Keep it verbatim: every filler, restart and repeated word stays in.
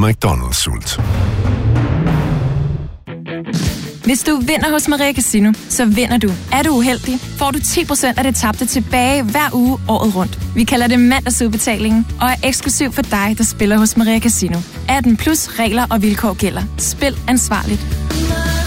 McDonald's-sult. Hvis du vinder hos Maria Casino, så vinder du. Er du uheldig, får du ti procent af det tabte tilbage hver uge året rundt. Vi kalder det mandagsudbetalingen og er eksklusiv for dig, der spiller hos Maria Casino. atten plus regler og vilkår gælder. Spil ansvarligt.